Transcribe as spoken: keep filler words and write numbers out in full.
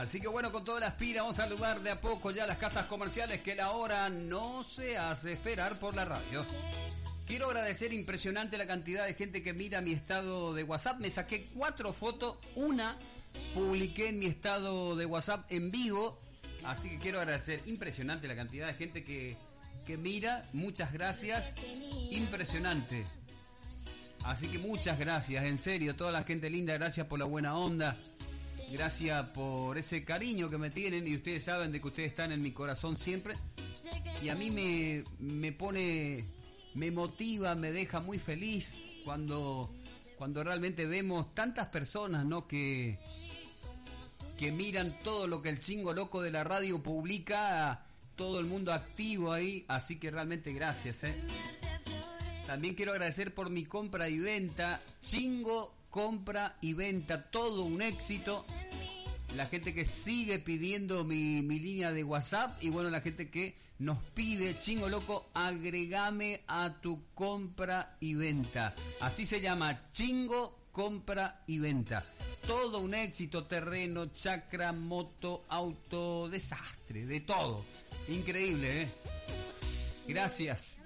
Así que bueno, con todas las pilas vamos a saludar de a poco ya las casas comerciales, que la hora no se hace esperar por la radio. Quiero agradecer, impresionante la cantidad de gente que mira mi estado de WhatsApp. Me saqué cuatro fotos, una publiqué en mi estado de WhatsApp en vivo. Así que quiero agradecer, impresionante la cantidad de gente que, que mira. Muchas gracias, impresionante. Así que muchas gracias, en serio, toda la gente linda, gracias por la buena onda. Gracias por ese cariño que me tienen, y ustedes saben de que ustedes están en mi corazón siempre. Y a mí me, me pone, me motiva, me deja muy feliz cuando, cuando realmente vemos tantas personas, ¿no? que, que miran todo lo que el Chingo Loco de la radio publica, todo el mundo activo ahí. Así que realmente gracias, ¿eh? También quiero agradecer por mi compra y venta, Chingo Compra y Venta, todo un éxito. La gente que sigue pidiendo mi, mi línea de WhatsApp, y bueno, la gente que nos pide, Chingo Loco, agregame a tu compra y venta. Así se llama, Chingo Compra y Venta. Todo un éxito, terreno, chacra, moto, auto, desastre, de todo. Increíble, ¿eh? Gracias.